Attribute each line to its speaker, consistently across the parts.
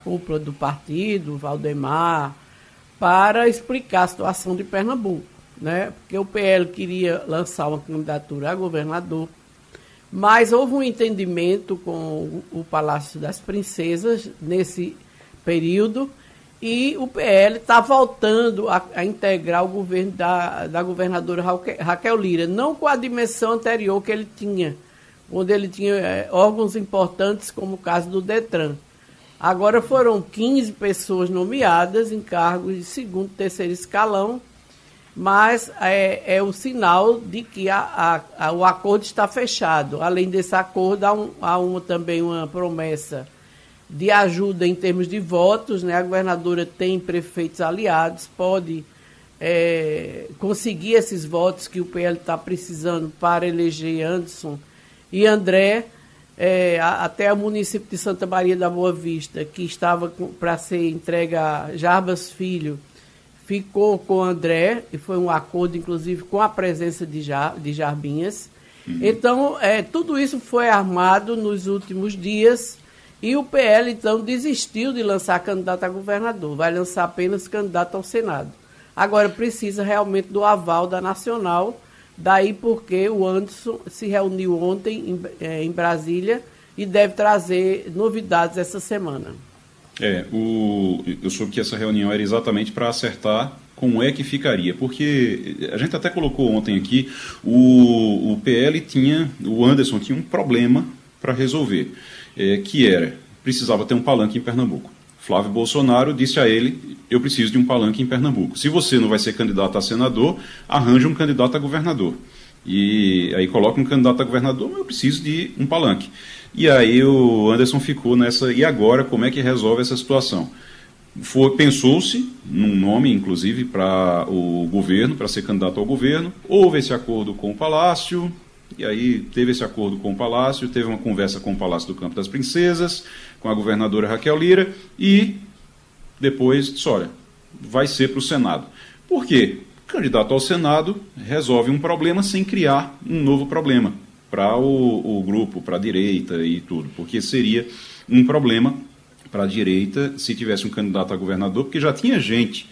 Speaker 1: cúpula do partido, Valdemar, para explicar a situação de Pernambuco, né? Porque o PL queria lançar uma candidatura a governador, mas houve um entendimento com o Palácio das Princesas nesse período e o PL está voltando a integrar o governo da governadora Raquel Lira, não com a dimensão anterior que ele tinha, onde ele tinha órgãos importantes, como o caso do Detran. Agora foram 15 pessoas nomeadas em cargos de segundo e terceiro escalão, mas é o sinal de que o acordo está fechado. Além desse acordo, há também uma promessa de ajuda em termos de votos, né? A governadora tem prefeitos aliados, pode conseguir esses votos que o PL está precisando para eleger Anderson e André. Até o município de Santa Maria da Boa Vista, que estava para ser entregue a Jarbas Filho, ficou com André, e foi um acordo, inclusive, com a presença de Jarbinhas. Uhum. Então, tudo isso foi armado nos últimos dias, e o PL, então, desistiu de lançar candidato a governador, vai lançar apenas candidato ao Senado. Agora, precisa realmente do aval da Nacional. Daí porque o Anderson se reuniu ontem em Brasília e deve trazer novidades essa semana.
Speaker 2: Eu soube que essa reunião era exatamente para acertar como é que ficaria, porque a gente até colocou ontem aqui, o Anderson tinha um problema para resolver, que precisava ter um palanque em Pernambuco. Flávio Bolsonaro disse a ele: eu preciso de um palanque em Pernambuco. Se você não vai ser candidato a senador, arranja um candidato a governador. E aí coloca um candidato a governador, mas eu preciso de um palanque. E aí o Anderson ficou nessa, e agora como é que resolve essa situação? Pensou-se num nome, inclusive, para o governo, para ser candidato ao governo. Houve esse acordo com o Palácio, e aí teve esse acordo com o Palácio, teve uma conversa com o Palácio do Campo das Princesas, com a governadora Raquel Lira, e depois disse: olha, vai ser para o Senado. Por quê? Candidato ao Senado resolve um problema sem criar um novo problema para o grupo, para a direita e tudo, porque seria um problema para a direita se tivesse um candidato a governador, porque já tinha gente,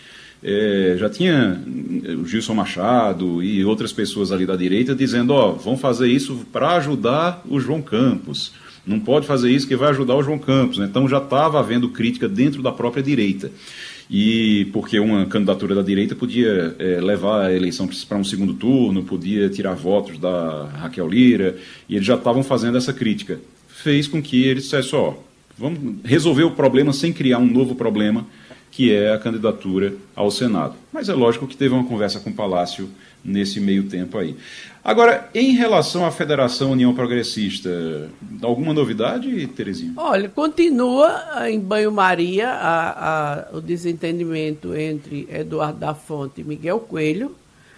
Speaker 2: já tinha o Gilson Machado e outras pessoas ali da direita dizendo: vão fazer isso para ajudar o João Campos, não pode fazer isso que vai ajudar o João Campos. Então já estava havendo crítica dentro da própria direita. E porque uma candidatura da direita podia levar a eleição para um segundo turno, podia tirar votos da Raquel Lira, e eles já estavam fazendo essa crítica. Fez com que eles dissessem: vamos resolver o problema sem criar um novo problema, que é a candidatura ao Senado. Mas é lógico que teve uma conversa com o Palácio nesse meio tempo aí. Agora, em relação à Federação União Progressista, alguma novidade, Terezinha?
Speaker 1: Olha, continua em banho-maria o desentendimento entre Eduardo da Fonte e Miguel Coelho.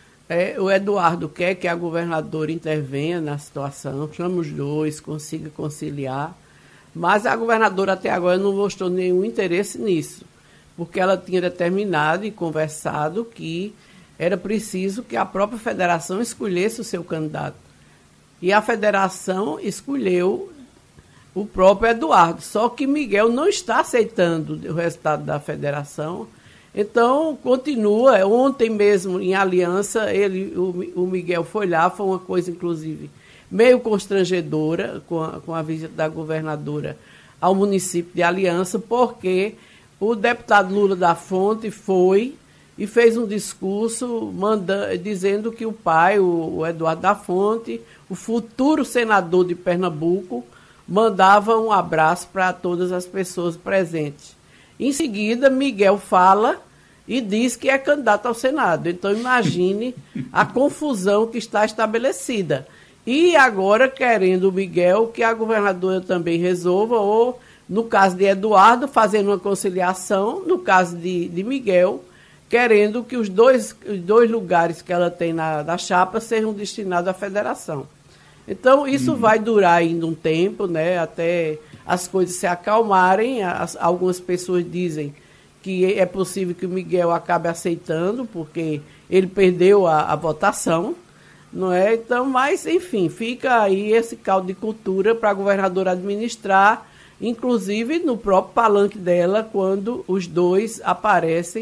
Speaker 1: O Eduardo quer que a governadora intervenha na situação, chame os dois, consiga conciliar, mas a governadora até agora não mostrou nenhum interesse nisso, porque ela tinha determinado e conversado que era preciso que a própria federação escolhesse o seu candidato. E a federação escolheu o próprio Eduardo, só que Miguel não está aceitando o resultado da federação. Então, continua. Ontem mesmo, em Aliança, o Miguel foi lá, foi uma coisa, inclusive, meio constrangedora com a visita da governadora ao município de Aliança, porque o deputado Lula da Fonte foi e fez um discurso dizendo que o pai, o Eduardo da Fonte, o futuro senador de Pernambuco, mandava um abraço para todas as pessoas presentes. Em seguida, Miguel fala e diz que é candidato ao Senado. Então, imagine a confusão que está estabelecida. E agora, querendo o Miguel, que a governadora também resolva, ou, no caso de Eduardo, fazendo uma conciliação, no caso de Miguel, querendo que os dois lugares que ela tem na chapa sejam destinados à federação. Então, isso vai durar ainda um tempo, né, até as coisas se acalmarem. Algumas pessoas dizem que é possível que o Miguel acabe aceitando, porque ele perdeu a votação, não é? Então, mas, enfim, fica aí esse caldo de cultura para a governadora administrar inclusive no próprio palanque dela, quando os dois aparecem